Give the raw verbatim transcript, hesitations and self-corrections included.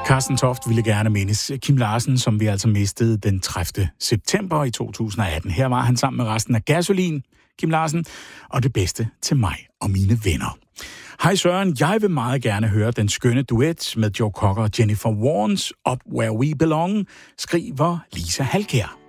Carsten Toft ville gerne mindes Kim Larsen, som vi altså mistede den tredivte september i to tusind og atten. Her var han sammen med resten af Gasolin, Kim Larsen, og det bedste til mig og mine venner. Hej Søren, jeg vil meget gerne høre den skønne duet med Joe Cocker og Jennifer Warnes, Up Where We Belong, skriver Lisa Halkær.